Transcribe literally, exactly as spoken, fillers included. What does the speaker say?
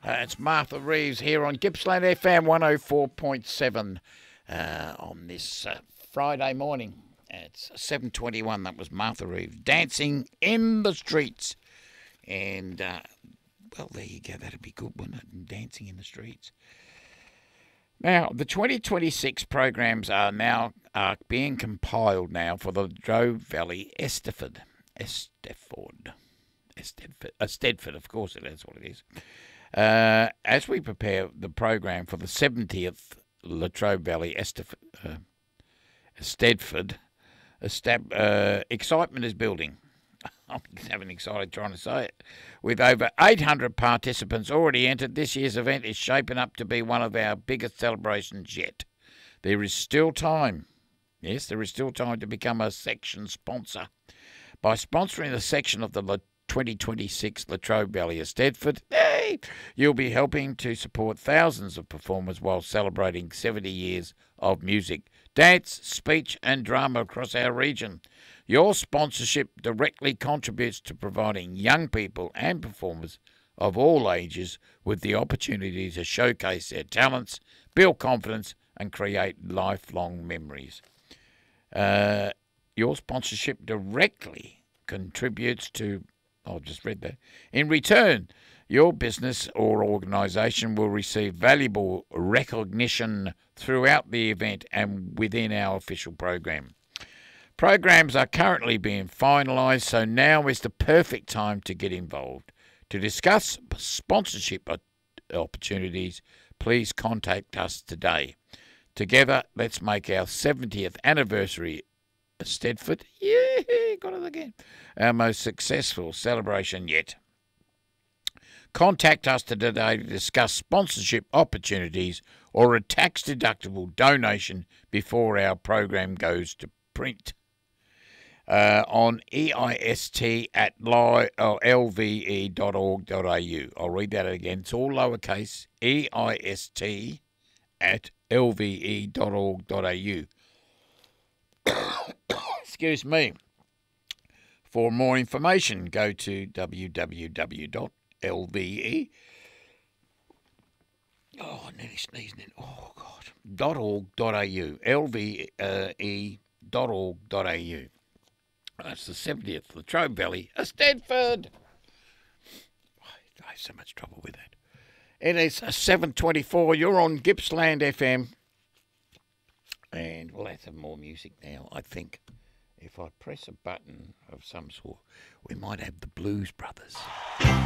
Uh, it's Martha Reeves here on Gippsland F M one oh four point seven uh, on this uh, Friday morning. It's seven twenty-one. That was Martha Reeves, Dancing in the Streets. And, uh, well, there you go. That'd be good, wouldn't it? Dancing in the Streets. Now, the twenty twenty-six programs are now are being compiled now for the Latrobe Valley Eisteddfod. Eisteddfod. Eisteddfod, uh, Stedford, of course it is what it is. Uh, as we prepare the program for the seventieth Latrobe Valley Eisteddfod, uh, Stedford, Estab- uh, excitement is building. I'm having excited trying to say it. With over eight hundred participants already entered, this year's event is shaping up to be one of our biggest celebrations yet. There is still time. Yes, there is still time to become a section sponsor. By sponsoring a section of the La- twenty twenty-six Latrobe Valley Eisteddfod, hey, you'll be helping to support thousands of performers while celebrating seventy years of music, dance, speech and drama across our region. Your sponsorship directly contributes to providing young people and performers of all ages with the opportunity to showcase their talents, build confidence and create lifelong memories. Uh, your sponsorship directly contributes to I've just read that. In return, your business or organisation will receive valuable recognition throughout the event and within our official program. Programs are currently being finalised, so now is the perfect time to get involved. To discuss sponsorship opportunities, please contact us today. Together, let's make our seventieth anniversary Stedford, yeah, got it again, our most successful celebration yet. Contact us today to discuss sponsorship opportunities or a tax-deductible donation before our program goes to print. Uh, on E I S T at L V E dot org dot A U. I'll read that again. It's all lowercase, E I S T at L V E dot org dot A U. Excuse me. For more information, go to w w w dot l v e. Oh, I nearly sneezed in. Oh, God. Dot org dot a u. L V E dot org dot a u. That's the seventieth Latrobe Valley Eisteddfod. I have so much trouble with that. It is seven twenty-four. You're on Gippsland F M. And we'll have some more music now, I think. If I press a button of some sort, we might have the Blues Brothers.